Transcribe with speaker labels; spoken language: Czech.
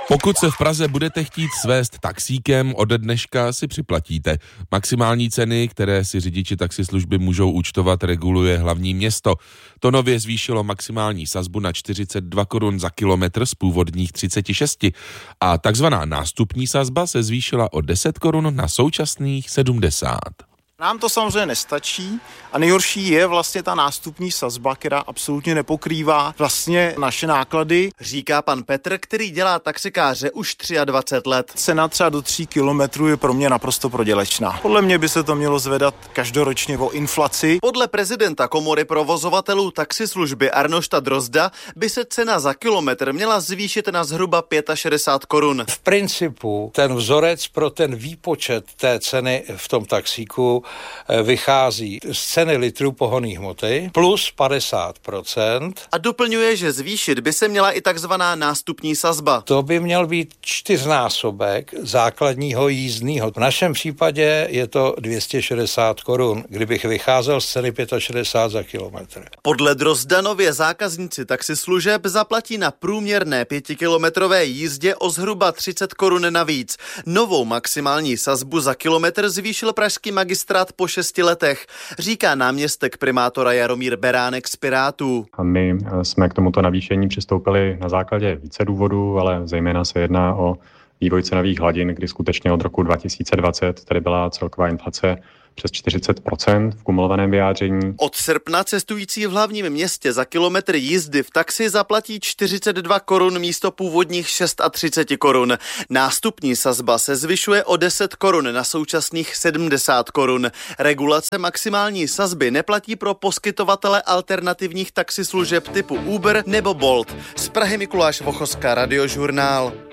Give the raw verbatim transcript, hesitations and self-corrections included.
Speaker 1: Pokud se v Praze budete chtít svést taxíkem, ode dneška si připlatíte. Maximální ceny, které si řidiči taxislužby můžou účtovat, reguluje hlavní město. To nově zvýšilo maximální sazbu na čtyřicet dva korun za kilometr z původních třicet šest a takzvaná nástupní sazba se zvýšila o deset korun na současných sedmdesát.
Speaker 2: Nám to samozřejmě nestačí a nejhorší je vlastně ta nástupní sazba, která absolutně nepokrývá vlastně naše náklady.
Speaker 3: Říká pan Petr, který dělá taxikáře už dvacet tři let.
Speaker 2: Cena třeba do tří kilometrů je pro mě naprosto prodělečná. Podle mě by se to mělo zvedat každoročně o inflaci.
Speaker 3: Podle prezidenta komory provozovatelů taxislužby Arnošta Drozda by se cena za kilometr měla zvýšit na zhruba šedesát pět korun.
Speaker 4: V principu ten vzorec pro ten výpočet té ceny v tom taxíku vychází z ceny litrů pohonných hmoty plus padesát procent.
Speaker 3: A doplňuje, že zvýšit by se měla i takzvaná nástupní sazba.
Speaker 4: To by měl být čtyřnásobek základního jízdního. V našem případě je to dvě stě šedesát korun, kdybych vycházel z ceny šedesát pět za kilometr.
Speaker 3: Podle Drozda nově zákazníci taxislužeb zaplatí na průměrné pětikilometrové jízdě o zhruba třicet korun navíc. Novou maximální sazbu za kilometr zvýšil pražský magistrát po šesti letech, říká náměstek primátora Jaromír Beránek z Pirátů.
Speaker 5: A my jsme k tomuto navýšení přistoupili na základě více důvodů, ale zejména se jedná o vývoj cenových hladin, kdy skutečně od roku dva tisíce dvacet tady byla celková inflace přes čtyřicet procent v kumulovaném vyjádření.
Speaker 3: Od srpna cestující v hlavním městě za kilometr jízdy v taxi zaplatí čtyřicet dva korun místo původních třicet šest korun. Nástupní sazba se zvyšuje o deset korun na současných sedmdesát korun. Regulace maximální sazby neplatí pro poskytovatele alternativních taxislužeb typu Uber nebo Bolt. Z Prahy Mikuláš Vochoska, Radiožurnál.